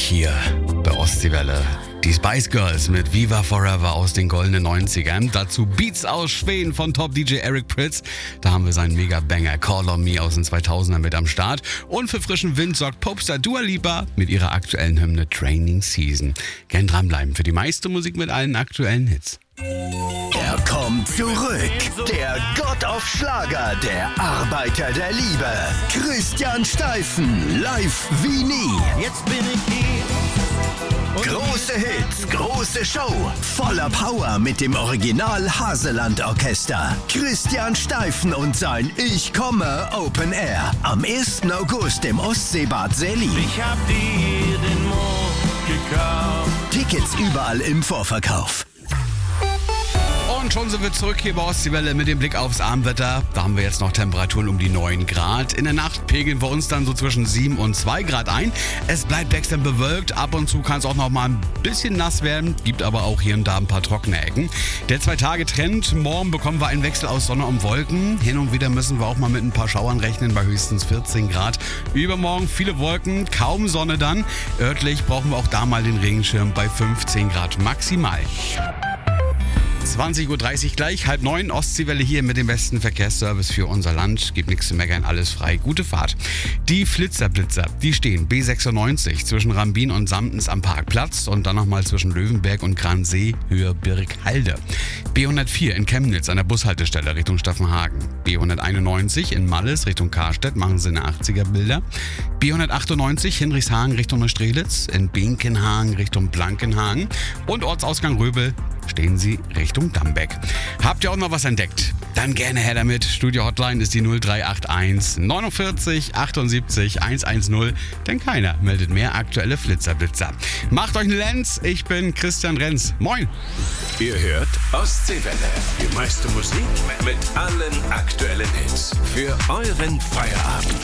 hier bei Ostseewelle. Die Spice Girls mit Viva Forever aus den goldenen 90ern. Dazu Beats aus Schweden von Top-DJ Eric Prydz. Da haben wir seinen Mega-Banger Call on Me aus den 2000ern mit am Start. Und für frischen Wind sorgt Popstar Dua Lipa mit ihrer aktuellen Hymne Training Season. Gern dranbleiben für die meiste Musik mit allen aktuellen Hits. Er kommt zurück, der Gott auf Schlager, der Arbeiter der Liebe. Christian Steifen, live wie nie. Jetzt bin ich hier. Große Hits, große Show, voller Power mit dem Original Haseland Orchester. Christian Steifen und sein Ich komme Open Air am 1. August im Ostseebad Selin. Ich hab dir den Mond gekauft. Tickets überall im Vorverkauf. Und schon sind wir zurück hier bei Ostseewelle mit dem Blick aufs Abendwetter. Da haben wir jetzt noch Temperaturen um die 9 Grad. In der Nacht pegeln wir uns dann so zwischen 7 und 2 Grad ein. Es bleibt wechselnd bewölkt. Ab und zu kann es auch noch mal ein bisschen nass werden. Gibt aber auch hier und da ein paar trockene Ecken. Der 2-Tage-Trend. Morgen bekommen wir einen Wechsel aus Sonne und Wolken. Hin und wieder müssen wir auch mal mit ein paar Schauern rechnen bei höchstens 14 Grad. Übermorgen viele Wolken, kaum Sonne dann. Örtlich brauchen wir auch da mal den Regenschirm bei 15 Grad maximal. 20.30 Uhr gleich, 8:30, Ostseewelle hier mit dem besten Verkehrsservice für unser Land. Gibt nichts zu meckern, alles frei, gute Fahrt. Die Flitzerblitzer, die stehen B96 zwischen Rambin und Samtens am Parkplatz und dann nochmal zwischen Löwenberg und Gransee, Höhe Birkhalde. B104 in Chemnitz an der Bushaltestelle Richtung Staffenhagen. B191 in Malles Richtung Karstedt, machen Sie eine 80er-Bilder. B198 Hinrichshagen Richtung Neustrelitz, in Binkenhagen Richtung Blankenhagen und Ortsausgang Röbel stehen Sie Richtung Dambeck. Habt ihr auch noch was entdeckt? Dann gerne her damit. Studio-Hotline ist die 0381 49 78 110, denn keiner meldet mehr aktuelle Flitzerblitzer. Macht euch einen Lenz, ich bin Christian Renz. Moin! Ihr hört Ostseewelle. Die meiste Musik mit allen aktuellen Hits. Für euren Feierabend.